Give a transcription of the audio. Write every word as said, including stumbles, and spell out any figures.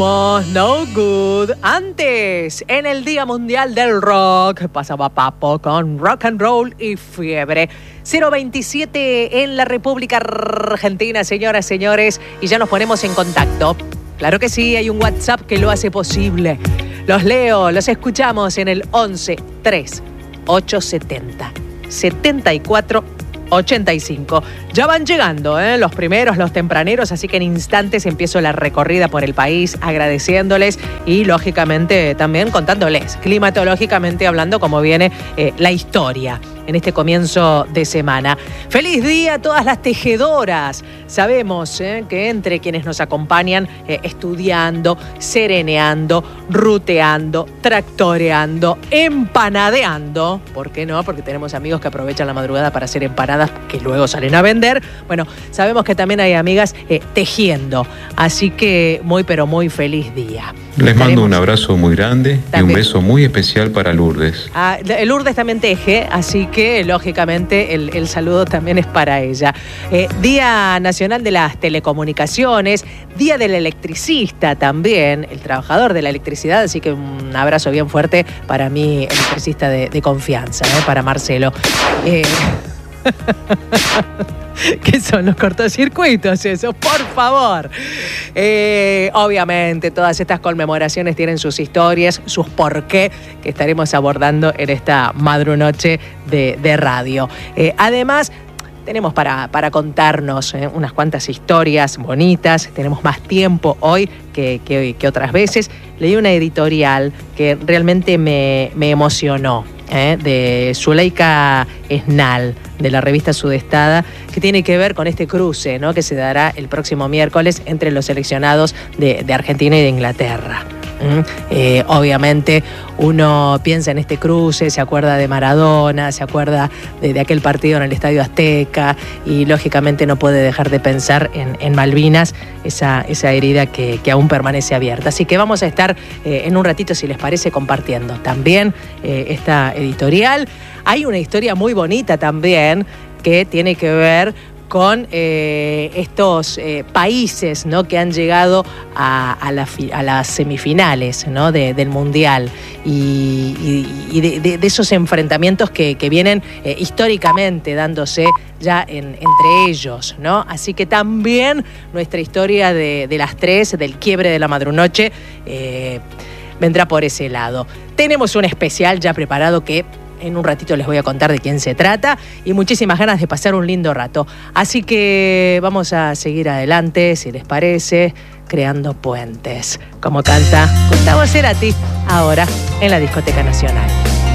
No Good. Antes, en el Día Mundial del Rock, pasaba Papo con Rock and Roll y Fiebre. cero veintisiete en la República Argentina, señoras, señores, y ya nos ponemos en contacto. Claro que sí, hay un WhatsApp que lo hace posible. Los leo, los escuchamos en el once tres ochocientos setenta setenta y cuatro ochenta y cinco. Ya van llegando ¿eh? los primeros, los tempraneros, así que en instantes empiezo la recorrida por el país agradeciéndoles y lógicamente también contándoles, climatológicamente hablando, cómo viene eh, la historia en este comienzo de semana. ¡Feliz día a todas las tejedoras! Sabemos eh, que entre quienes nos acompañan eh, estudiando, sereneando, ruteando, tractoreando, empanadeando, ¿por qué no? Porque tenemos amigos que aprovechan la madrugada para hacer empanadas que luego salen a vender. Bueno, sabemos que también hay amigas eh, tejiendo, así que muy pero muy feliz día. Les mando un abrazo muy grande también. Y un beso muy especial para Lourdes. Ah, Lourdes también teje, así que lógicamente el, el saludo también es para ella. Eh, Día Nacional de las Telecomunicaciones, Día del Electricista también, el trabajador de la electricidad, así que un abrazo bien fuerte para mi electricista de, de confianza, ¿eh? Para Marcelo. Eh... ¿Qué son los cortocircuitos esos? Por favor. Eh, obviamente, todas estas conmemoraciones tienen sus historias, sus porqué, que estaremos abordando en esta madrunoche de, de radio. Eh, además, tenemos para, para contarnos eh, unas cuantas historias bonitas. Tenemos más tiempo hoy que, que, que otras veces. Leí una editorial que realmente me, me emocionó. Eh, de Zuleika Esnal, de la revista Sudestada, que tiene que ver con este cruce, ¿no? Que se dará el próximo miércoles entre los seleccionados de, de Argentina y de Inglaterra. ¿Mm? Eh, obviamente uno piensa en este cruce, se acuerda de Maradona, se acuerda de, de aquel partido en el Estadio Azteca y lógicamente no puede dejar de pensar en, en Malvinas, esa, esa herida que, que aún permanece abierta. Así que vamos a estar eh, en un ratito, si les parece, compartiendo también eh, esta editorial. Hay una historia muy bonita también que tiene que ver con eh, estos eh, países, ¿no? Que han llegado a, a, la, a las semifinales, ¿no? de, del Mundial y, y, y de, de, de esos enfrentamientos que, que vienen eh, históricamente dándose ya en, entre ellos, ¿no? Así que también nuestra historia de, de las tres, del quiebre de la madrunoche, eh, vendrá por ese lado. Tenemos un especial ya preparado que en un ratito les voy a contar de quién se trata y muchísimas ganas de pasar un lindo rato. Así que vamos a seguir adelante, si les parece, creando puentes, como canta Gustavo Cerati ahora en la Discoteca Nacional.